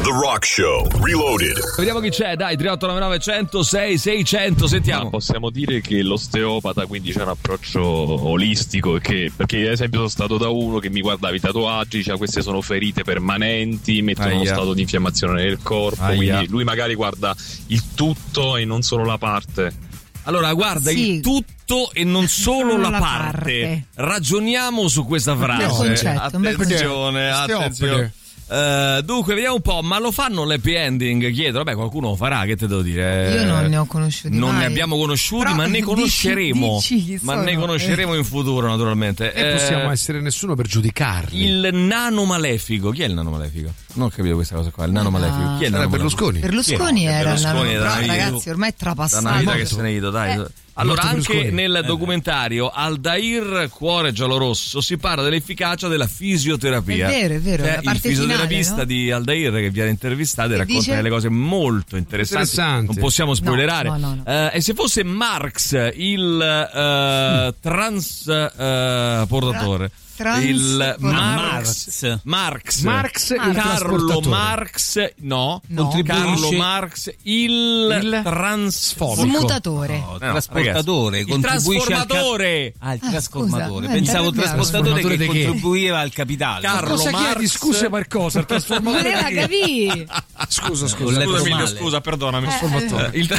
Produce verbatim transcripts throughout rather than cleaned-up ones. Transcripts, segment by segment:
The Rock Show Reloaded. Vediamo chi c'è, dai, tre otto nove nove uno zero sei sei zero zero, sentiamo. Ma possiamo dire che l'osteopata quindi c'è un approccio olistico, e che, perché ad esempio sono stato da uno che mi guardava i tatuaggi, cioè queste sono ferite permanenti, mettono uno stato di infiammazione nel corpo. Aia. Quindi lui magari guarda il tutto e non solo la parte. Allora guarda, sì, il tutto e non solo, solo la, la parte. parte Ragioniamo su questa frase. Un concetto, attenzione, attenzione. Uh, dunque vediamo un po', ma lo fanno l'happy ending? Chiedo, vabbè, qualcuno lo farà, che te devo dire? Io non ne ho conosciuti non mai. ne abbiamo conosciuti, Però ma ne conosceremo dici, dici ma sono, ne conosceremo eh. in futuro, naturalmente. E eh, possiamo essere nessuno per giudicarli. Il nano malefico, chi è il nano malefico? Non ho capito questa cosa qua, il nano ah. malefico. Chi è il nano Berlusconi? Berlusconi era il nano, però, ragazzi, ormai è trapassato. Da una vita che se ne ido, dai. Eh. Allora, anche nel eh. documentario Aldair Cuore Giallorosso si parla dell'efficacia della fisioterapia. È vero, è vero. Cioè, il fisioterapista finale, no? di Aldair che viene intervistato e racconta dice? delle cose molto interessanti. interessanti. Non possiamo spoilerare. No, no, no, no. Uh, e se fosse Marx il uh, trasportatore? Trans- il Marx Marx Marx, Marx. il Carlo Marx no, no. Carlo Marx il, il trasformatore smutatore no, trasportatore, il trasformatore al... ah il ah, trasformatore scusa, pensavo trasportatore che, che contribuiva al capitale. Carlo cosa Marx chiedi scusa per cosa il trasformatore voleva capire scusa scusa scusa Emilio, scusa perdonami eh, trasformatore il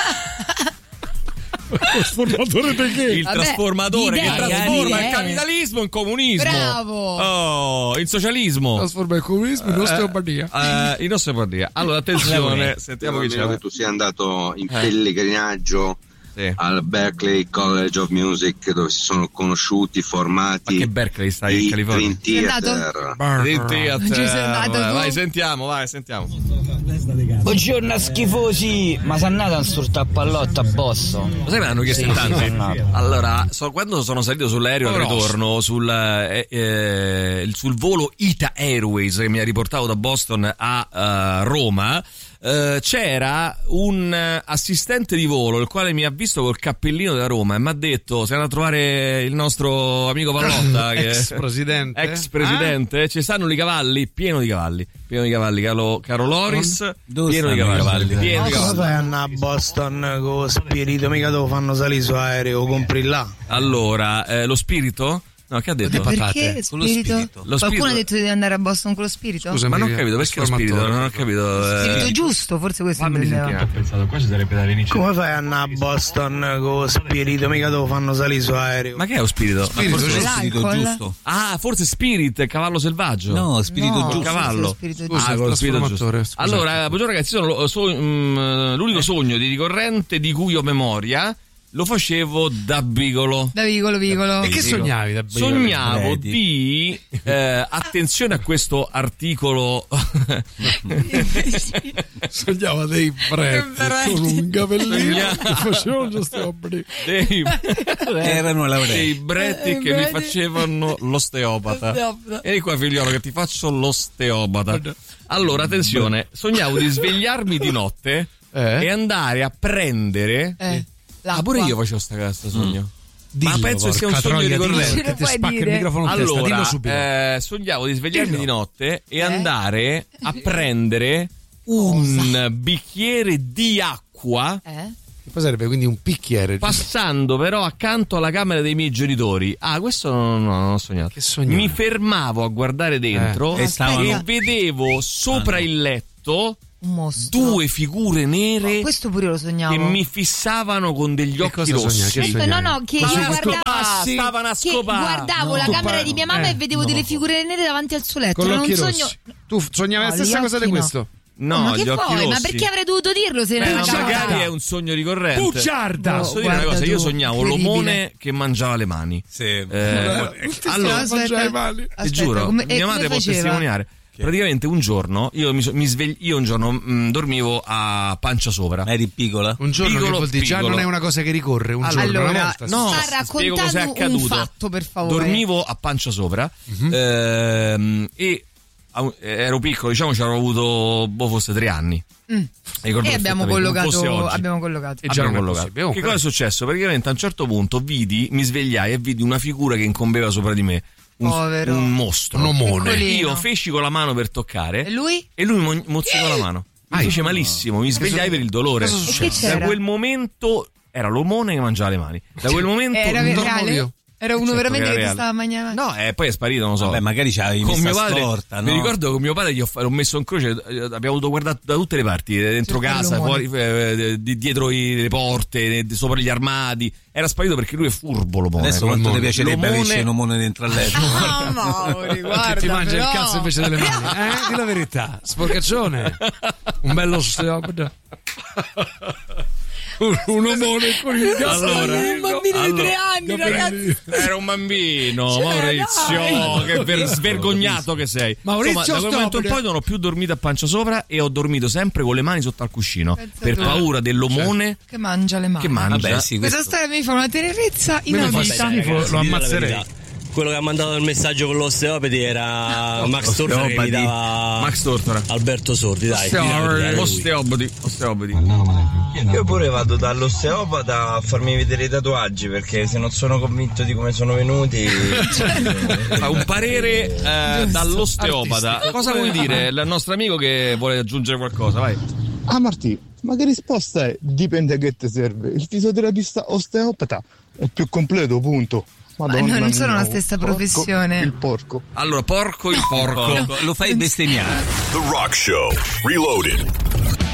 il trasformatore di che? Il Vabbè, trasformatore che trasforma eh. il capitalismo in comunismo. Bravo. Oh, il socialismo. Trasforma il comunismo in osteopatia. Uh, uh, in osteopatia. Allora, attenzione, sentiamo chi c'è. Che tu sia andato in eh. pellegrinaggio sì. al Berklee College of Music, dove si sono conosciuti, formati. Ma che Berkeley stai in California? Dream Theater. Dream Theater. Vai, vai, sentiamo, vai, sentiamo. Buongiorno schifosi, ma sei andato a surta a pallotta a Boston? Lo sai, me l'hanno chiesto sì, in tanti. Sì, allora, so, quando sono salito sull'aereo al ritorno sul, eh, eh, sul volo Ita Airways che mi ha riportato da Boston a uh, Roma, Uh, c'era un uh, assistente di volo il quale mi ha visto col cappellino della Roma e mi ha detto: sei andato a trovare il nostro amico Pallotta che ex presidente ex presidente ah? Ci stanno i cavalli, pieno di cavalli pieno di cavalli caro, caro Loris, Dove pieno di cavalli, cavalli pieno di cavalli. Cosa fai a Boston con spirito? Mica te lo fanno salire su aereo, compri là. Allora eh, lo spirito. No, che ha detto? Perché spirito? Lo spirito? Lo Qualcuno spirito... ha detto di andare a Boston con lo spirito? Scusa, ma non ho capito perché lo spirito, non ho capito. Lo spirito eh... giusto, forse questo intendeva. Ho pensato, qua ci sarebbe da all'inizio. Come fai a andare a Boston con spirito? Mica te lo fanno salire su aereo. Ma che è lo spirito? Spirito, forse lo spirito giusto. Ah, forse Spirit, cavallo selvaggio. No, spirito no, giusto. Cavallo. Spirito Scusa, ah, con lo spirito giusto. Allora, buongiorno ragazzi, sono, so, um, l'unico sogno di ricorrente di cui ho memoria. Lo facevo da bigolo. Da bigolo, bigolo. E che sognavi da bigolo? Sognavo di eh, attenzione a questo articolo. Sognavo dei bretti con un capellino che facevano giusto dei erano laureati. Dei bretti che mi facevano l'osteopata. E qua figliolo che ti faccio l'osteopata. Allora, attenzione, sognavo di svegliarmi di notte eh? e andare a prendere eh. Ah, pure io facevo sta questo sogno. Mm. Dillo, ma penso sia un sogno ricorrente. Che ti spacca il microfono in allora, testa, dillo subito. Eh, sognavo di svegliarmi dillo. di notte e eh? andare a prendere un Cosa? bicchiere di acqua. Eh? Che poi sarebbe quindi un bicchiere. Passando però accanto alla camera dei miei genitori. Ah, questo non, no, non ho sognato. Che sognavi? Mi fermavo a guardare dentro eh. e, stavano... e vedevo sopra ah, no. il letto un mostro. Due figure nere oh, questo pure lo sognavo. che mi fissavano con degli occhi cosa rossi. Aspetta, no, no, che Ma io guardavo, stavano a che scopare. guardavo no, la camera par- di mia mamma eh, e vedevo no. delle figure nere davanti al suo letto. Con Non l'occhi sogno. rossi. Tu sognavi no, la stessa cosa di no. questo? No, oh, ma gli che occhi poi? rossi. Ma perché avrei dovuto dirlo se eh, era no, magari è un sogno ricorrente. Bugiarda! Posso dire una cosa? Io tu, sognavo l'omone che mangiava le mani. Sì. Eh, allora, mangiava le mani. Ti giuro, come, mia madre può testimoniare. Praticamente un giorno io mi, so, mi svegli, io un giorno mh, dormivo a pancia sopra. Eri piccola? Un giorno piccolo, che vuol dire già non è una cosa che ricorre, un allora, giorno una volta. No, sta raccontando un fatto, per favore. Dormivo a pancia sopra uh-huh. ehm, e ero piccolo, diciamo ci avrò avuto boh, forse tre anni. Mm. E abbiamo collocato, abbiamo collocato. E già non collocato. Oh, che cosa è successo? Praticamente a un certo punto vidi, mi svegliai e vidi una figura che incombeva sopra di me. un, Povero. un mostro, un omone. Io feci con la mano per toccare e lui? E lui mo- mozzicò la mano. Mi fece malissimo, mi svegliai per il dolore. E che c'era? Da quel momento era l'omone che mangiava le mani. Da quel momento era reale? Era uno certo veramente che, che ti stava mangiando. No, e eh, poi è sparito, non lo so. Vabbè, magari c'avevi con mio padre, storta, no? Mi ricordo che con mio padre gli ho, l'ho messo in croce, abbiamo dovuto guardare da tutte le parti, dentro C'è casa, fuori, eh, dietro i, le porte, sopra gli armadi. Era sparito perché lui è furbo l'omone. Adesso quanto ti piacerebbe l'omone... averci un omone dentro al letto? Ah, Mauri, guarda, che ti mangia però... il cazzo invece delle mani, eh? Di la verità, sporcaccione. Un bello osteopata. Un, un omone con il cazzo. Allora, un bambino allora, di tre anni, ragazzi. Era un bambino, Cioè, Maurizio. dai. Che ver- svergognato che sei. Maurizio, insomma, da quel momento in stop. poi non ho più dormito a pancia sopra e ho dormito sempre con le mani sotto al cuscino. Pensa per tu. paura dell'omone Che mangia le mani. che mangia. Vabbè, sì, Questa questo... storia mi fa una tenerezza Me ne fa inaudita. schifo, lo ammazzerei. Quello che ha mandato il messaggio con l'osteopati era Max Tortora che mi dava Max Tortora. Alberto Sordi, dai. Osteopati, osteopati. Io pure vado dall'osteopata a farmi vedere i tatuaggi perché se non sono convinto di come sono venuti. Fa un parere eh, dall'osteopata. Artistico. Cosa vuoi dire? Il nostro amico che vuole aggiungere qualcosa, vai. Ah Martì, ma che risposta è? Dipende che ti serve. Il fisioterapista osteopata è più completo, punto. Madonna Ma non sono mia, la stessa porco, professione. Il porco. Allora, porco il porco. Lo fai bestemmiare. The Rock Show. Reloaded.